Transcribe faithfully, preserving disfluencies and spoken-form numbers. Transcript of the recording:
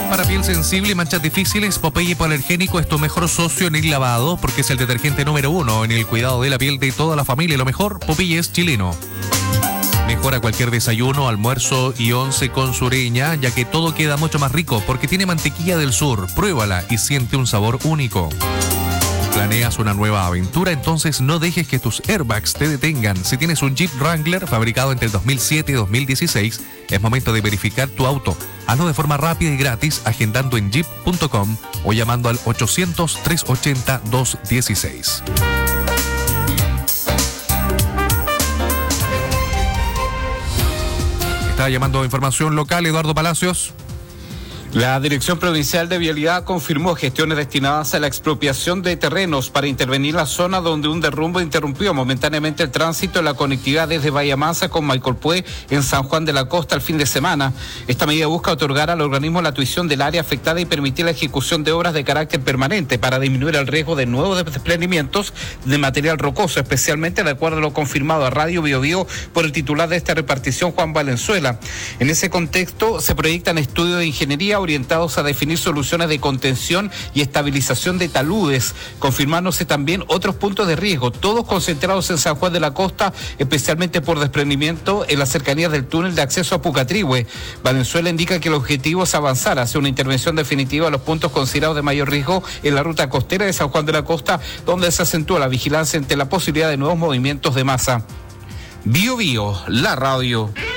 Para piel sensible y manchas difíciles, Popeye Hipoalergénico es tu mejor socio en el lavado porque es el detergente número uno en el cuidado de la piel de toda la familia. Lo mejor, Popeye es chileno. Mejora cualquier desayuno, almuerzo y once con Sureña, ya que todo queda mucho más rico porque tiene mantequilla del sur. Pruébala y siente un sabor único. ¿Planeas una nueva aventura? Entonces no dejes que tus airbags te detengan. Si tienes un Jeep Wrangler fabricado entre el dos mil siete y dos mil dieciséis, es momento de verificar tu auto. Hazlo de forma rápida y gratis agendando en jeep punto com o llamando al ochocientos, trescientos ochenta, doscientos dieciséis. Está llamando información local Eduardo Palacios. La Dirección Provincial de Vialidad confirmó gestiones destinadas a la expropiación de terrenos para intervenir la zona donde un derrumbe interrumpió momentáneamente el tránsito en la conectividad desde Bahía Mansa con Maicolpué en San Juan de la Costa el fin de semana. Esta medida busca otorgar al organismo la tuición del área afectada y permitir la ejecución de obras de carácter permanente para disminuir el riesgo de nuevos desprendimientos de material rocoso, especialmente de acuerdo a lo confirmado a Radio Bio Bio por el titular de esta repartición, Juan Valenzuela. En ese contexto se proyectan estudios de ingeniería orientados a definir soluciones de contención y estabilización de taludes, confirmándose también otros puntos de riesgo, todos concentrados en San Juan de la Costa, especialmente por desprendimiento en las cercanías del túnel de acceso a Pucatrihue. Valenzuela indica que el objetivo es avanzar hacia una intervención definitiva a los puntos considerados de mayor riesgo en la ruta costera de San Juan de la Costa, donde se acentúa la vigilancia ante la posibilidad de nuevos movimientos de masa. Bio Bio, la radio.